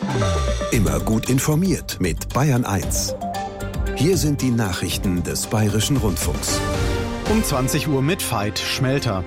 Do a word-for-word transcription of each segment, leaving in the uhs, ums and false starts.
Immer gut informiert mit Bayern eins. Hier sind die Nachrichten des Bayerischen Rundfunks. Um zwanzig Uhr mit Veit Schmelter.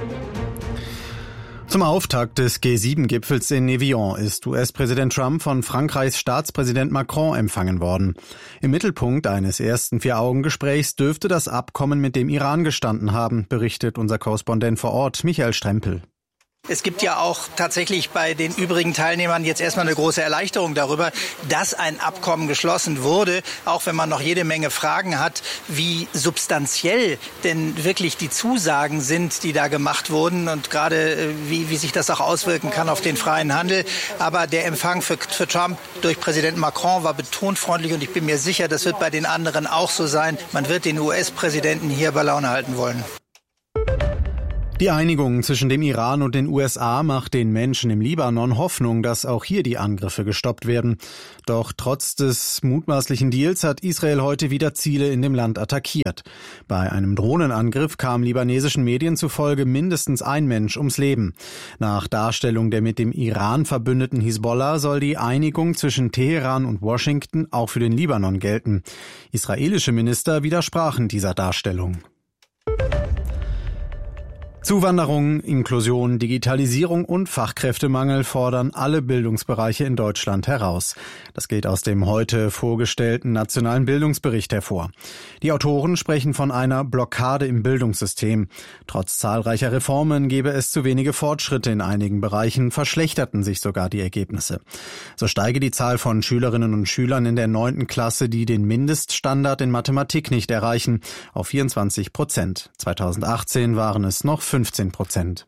Zum Auftakt des G sieben Gipfels in Evian ist U S-Präsident Trump von Frankreichs Staatspräsident Macron empfangen worden. Im Mittelpunkt eines ersten Vier-Augen-Gesprächs dürfte das Abkommen mit dem Iran gestanden haben, berichtet unser Korrespondent vor Ort, Michael Strempel. Es gibt ja auch tatsächlich bei den übrigen Teilnehmern jetzt erstmal eine große Erleichterung darüber, dass ein Abkommen geschlossen wurde, auch wenn man noch jede Menge Fragen hat, wie substanziell denn wirklich die Zusagen sind, die da gemacht wurden und gerade wie, wie sich das auch auswirken kann auf den freien Handel. Aber der Empfang für, für Trump durch Präsident Macron war betont freundlich und ich bin mir sicher, das wird bei den anderen auch so sein. Man wird den U S-Präsidenten hier bei Laune halten wollen. Die Einigung zwischen dem Iran und den U S A macht den Menschen im Libanon Hoffnung, dass auch hier die Angriffe gestoppt werden. Doch trotz des mutmaßlichen Deals hat Israel heute wieder Ziele in dem Land attackiert. Bei einem Drohnenangriff kam libanesischen Medien zufolge mindestens ein Mensch ums Leben. Nach Darstellung der mit dem Iran verbündeten Hisbollah soll die Einigung zwischen Teheran und Washington auch für den Libanon gelten. Israelische Minister widersprachen dieser Darstellung. Zuwanderung, Inklusion, Digitalisierung und Fachkräftemangel fordern alle Bildungsbereiche in Deutschland heraus. Das geht aus dem heute vorgestellten nationalen Bildungsbericht hervor. Die Autoren sprechen von einer Blockade im Bildungssystem. Trotz zahlreicher Reformen gebe es zu wenige Fortschritte in einigen Bereichen, verschlechterten sich sogar die Ergebnisse. So steige die Zahl von Schülerinnen und Schülern in der neunten Klasse, die den Mindeststandard in Mathematik nicht erreichen, auf vierundzwanzig Prozent. zweitausendachtzehn waren es noch fünfzehn Prozent.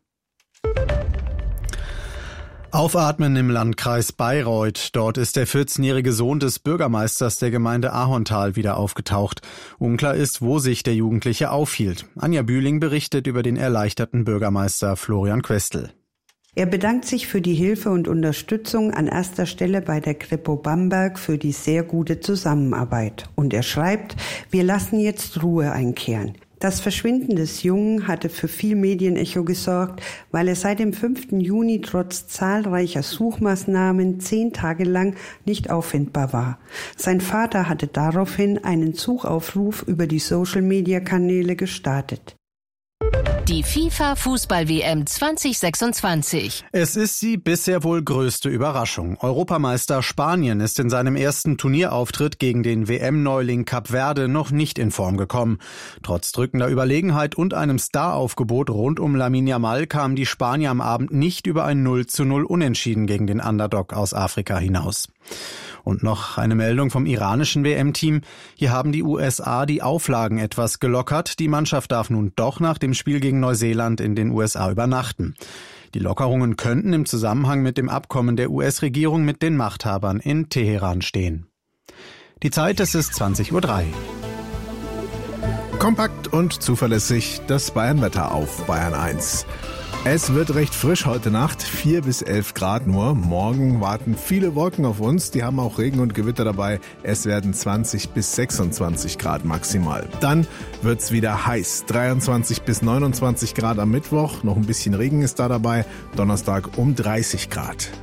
Aufatmen im Landkreis Bayreuth. Dort ist der vierzehnjährige Sohn des Bürgermeisters der Gemeinde Ahorntal wieder aufgetaucht. Unklar ist, wo sich der Jugendliche aufhielt. Anja Bühling berichtet über den erleichterten Bürgermeister Florian Questel. Er bedankt sich für die Hilfe und Unterstützung an erster Stelle bei der Kripo Bamberg für die sehr gute Zusammenarbeit. Und er schreibt, wir lassen jetzt Ruhe einkehren. Das Verschwinden des Jungen hatte für viel Medienecho gesorgt, weil er seit dem fünften Juni trotz zahlreicher Suchmaßnahmen zehn Tage lang nicht auffindbar war. Sein Vater hatte daraufhin einen Suchaufruf über die Social-Media-Kanäle gestartet. Die FIFA-Fußball-W M zwanzig sechsundzwanzig. Es ist die bisher wohl größte Überraschung. Europameister Spanien ist in seinem ersten Turnierauftritt gegen den W M-Neuling Kap Verde noch nicht in Form gekommen. Trotz drückender Überlegenheit und einem Staraufgebot rund um Lamine Yamal kamen die Spanier am Abend nicht über ein null zu null Unentschieden gegen den Underdog aus Afrika hinaus. Und noch eine Meldung vom iranischen W M-Team. Hier haben die U S A die Auflagen etwas gelockert. Die Mannschaft darf nun doch nach dem Spiel gegen Neuseeland in den U S A übernachten. Die Lockerungen könnten im Zusammenhang mit dem Abkommen der U S-Regierung mit den Machthabern in Teheran stehen. Die Zeit, es ist zwanzig Uhr drei. Kompakt und zuverlässig das Bayernwetter auf Bayern eins. Es wird recht frisch heute Nacht, vier bis elf Grad nur. Morgen warten viele Wolken auf uns, die haben auch Regen und Gewitter dabei. Es werden zwanzig bis sechsundzwanzig Grad maximal. Dann wird's wieder heiß, dreiundzwanzig bis neunundzwanzig Grad am Mittwoch. Noch ein bisschen Regen ist da dabei, Donnerstag um dreißig Grad.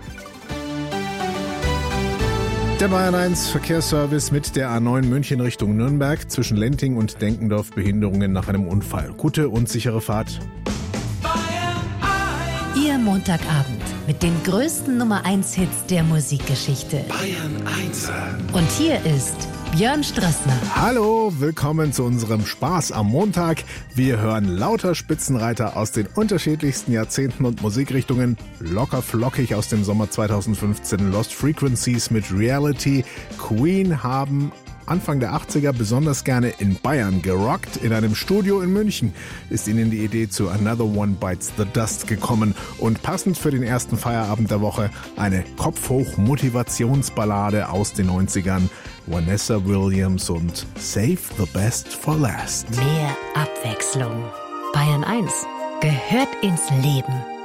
Der Bayern eins Verkehrsservice mit der A neun München Richtung Nürnberg. Zwischen Lenting und Denkendorf Behinderungen nach einem Unfall. Gute und sichere Fahrt. Ihr Montagabend mit den größten Nummer eins Hits der Musikgeschichte. Bayern eins. Und hier ist Björn Strassner. Hallo, willkommen zu unserem Spaß am Montag. Wir hören lauter Spitzenreiter aus den unterschiedlichsten Jahrzehnten und Musikrichtungen. Locker flockig aus dem Sommer zweitausendfünfzehn Lost Frequencies mit Reality. Queen haben Anfang der achtziger besonders gerne in Bayern gerockt. In einem Studio in München ist ihnen die Idee zu Another One Bites the Dust gekommen. Und passend für den ersten Feierabend der Woche eine Kopfhoch-Motivationsballade aus den neunzigern. Vanessa Williams und Save the Best for Last. Mehr Abwechslung. Bayern eins gehört ins Leben.